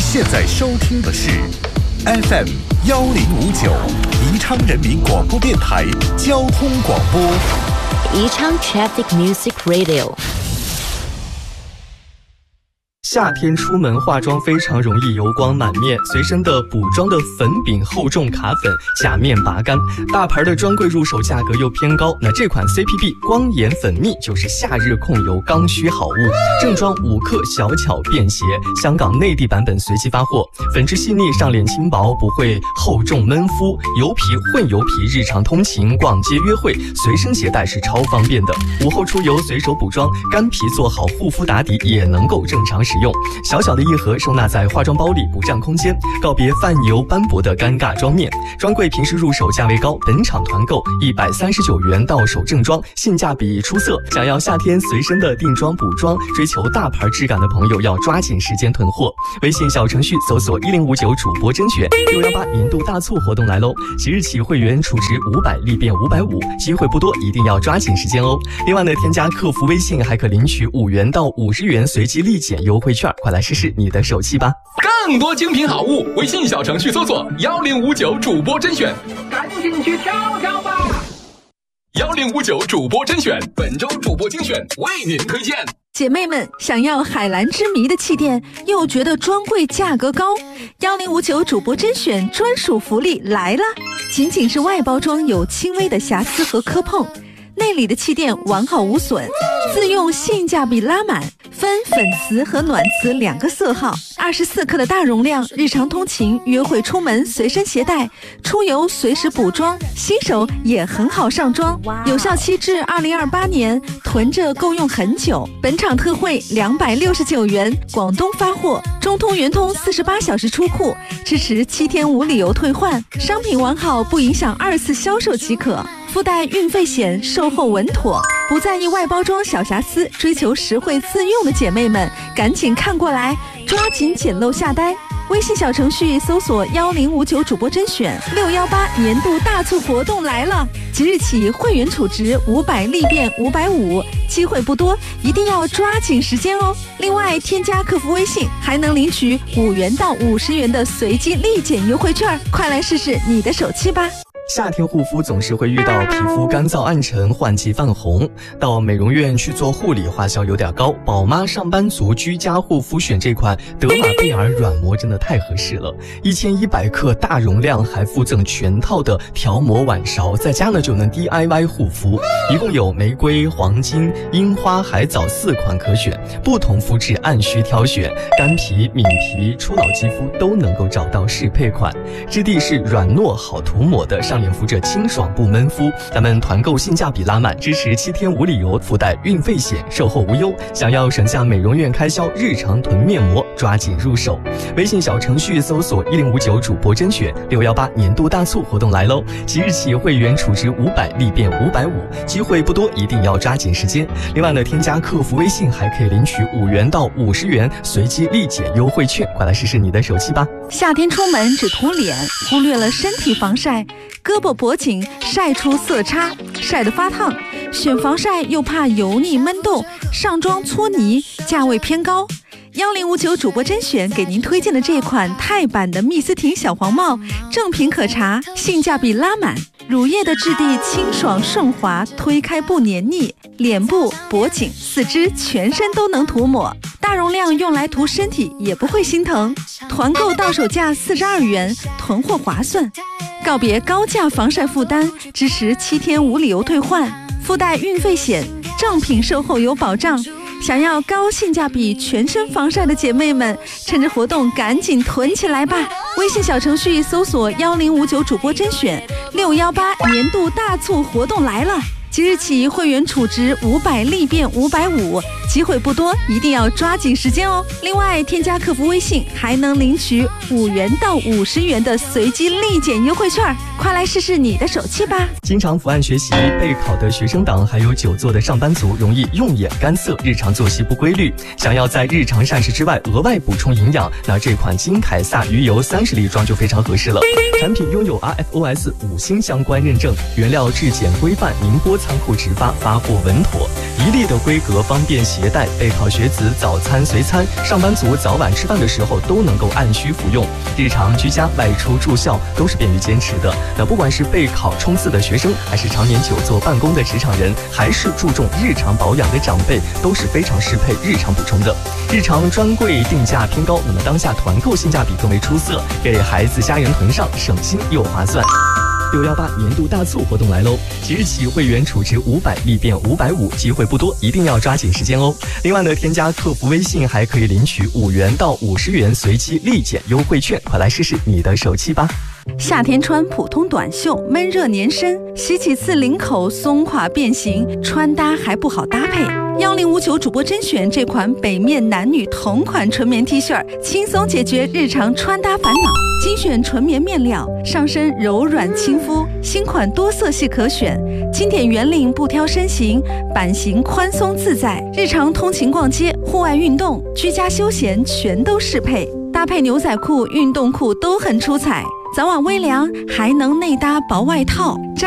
现在收听的是 FM 1059宜昌人民广播电台交通广播。 宜昌 Traffic Music Radio。 夏天出门化妆非常容易油光满面，随身的补妆的粉饼厚重卡粉假面拔干，大牌的专柜入手价格又偏高，那这款 CPB 光眼粉蜜就是夏日控油刚需好物，正装5克小巧便携，香港内地版本随机发货，粉质细腻，上脸轻薄，不会厚重闷肤，油皮混油皮，日常通勤逛街约会随身携带是超方便的，午后出游随手补妆，干皮做好护肤打底也能够正常使用，小小的一盒收纳在化妆包里不占空间，告别泛油斑驳的尴尬妆面。专柜平时入手价位高，本场团购139元到手正装，性价比出色。想要夏天随身的定妆补妆，追求大牌质感的朋友要抓紧时间囤货。微信小程序搜索1059主播甄选，618年度大促活动来喽！即日起会员储值500立变550，机会不多，一定要抓紧时间哦。另外呢，添加客服微信还可领取5元到50元随机立减优惠券，快来试试你的手气吧！ 更多精品好物，微信小程序搜索1059主播甄选， 赶紧去挑挑吧 ！1059主播甄选，本周主播精选为您推荐。 姐妹们，想要海蓝之谜的气垫，又觉得专柜价格高，1059主播甄选专属福利来了！仅仅是外包装有轻微的瑕疵和磕碰，内里的气垫完好无损，自用性价比拉满，分粉瓷和暖瓷2个色号，24克的大容量，日常通勤、约会出门随身携带，出游随时补妆，新手也很好上妆，有效期至2028年，囤着够用很久。本场特惠269元，广东发货，中通圆通48小时出库，支持7天无理由退换，商品完好不影响2次销售即可。附带运费险，售后稳妥，不在意外包装小瑕疵，追求实惠自用的姐妹们，赶紧看过来，抓紧捡漏下单。微信小程序搜索1059主播甄选，618年度大促活动来了！即日起会员储值500立变550，机会不多，一定要抓紧时间哦。另外，添加客服微信还能领取5元到50元的随机立减优惠券，快来试试你的手气吧！ 夏天护肤总是会遇到皮肤干燥暗沉、换季泛红，到美容院去做护理花销有点高，宝妈上班族居家护肤选这款德玛贝尔软膜真的太合适了，1100克大容量，还附赠全套的调膜碗勺，在家呢就能 DIY 护肤，一共有玫瑰、黄金、樱花、海藻4款可选，不同肤质按需挑选，干皮、敏皮、初老肌肤都能够找到适配款，质地是软糯好涂抹的，上脸敷着清爽不闷肤，咱们团购性价比拉满，支持7天无理由，附带运费险，售后无忧。想要省下美容院开销，日常囤面膜，抓紧入手。微信小程序搜索1059主播甄选，618年度大促活动来喽！即日起会员储值500立变550，机会不多，一定要抓紧时间。另外呢，添加客服微信还可以领取5元到50元随机立减优惠券，快来试试你的手气吧！ 夏天出门只涂脸，忽略了身体防晒，胳膊脖颈晒出色差，晒得发烫，选防晒又怕油腻闷痘，上妆搓泥，价位偏高。1059主播甄选给您推荐的这款钛版的蜜丝婷小黄帽，正品可查，性价比拉满，乳液的质地清爽顺滑，推开不黏腻，脸部、脖颈、四肢、全身都能涂抹，大容量用来涂身体也不会心疼。团购到手价42元，囤货划算。告别高价防晒负担，支持7天无理由退换，附带运费险，正品售后有保障。想要高性价比全身防晒的姐妹们，趁着活动赶紧囤起来吧！微信小程序搜索1059主播甄选，618年度大促活动来了！即日起会员储值500立变550，机会不多，一定要抓紧时间哦。另外，添加客服微信还能领取5元到50元的随机立减优惠券，快来试试你的手气吧！ 经常伏案学习、备考的学生党，还有久坐的上班族，容易用眼干涩，日常作息不规律，想要在日常膳食之外额外补充营养，那这款金凯撒鱼油30粒装就非常合适了。产品拥有 RFOS 5星相关认证，原料质检规范，宁波仓库直发，发货稳妥，1粒的规格方便携携带，备考学子早餐随餐，上班族早晚吃饭的时候都能够按需服用。日常居家、外出住校都是便于坚持的。那不管是备考冲刺的学生，还是常年久坐办公的职场人，还是注重日常保养的长辈，都是非常适配日常补充的。日常专柜定价偏高，那么当下团购性价比更为出色，给孩子家人囤上，省心又划算。618年度大促活动来喽！即日起会员储值500立变550，机会不多，一定要抓紧时间哦。另外呢，添加客服微信还可以领取5元到50元随机立减优惠券，快来试试你的手气吧！ 夏天穿普通短袖，闷热粘身，洗几次领口松垮变形，穿搭还不好搭配。1059主播甄选这款北面男女同款纯棉 T 恤，轻松解决日常穿搭烦恼。精选纯棉面料，上身柔软亲肤，新款多色系可选，经典圆领不挑身形，版型宽松自在，日常通勤逛街、户外运动、居家休闲全都适配，搭配牛仔裤、运动裤都很出彩。早晚微凉，还能内搭薄外套，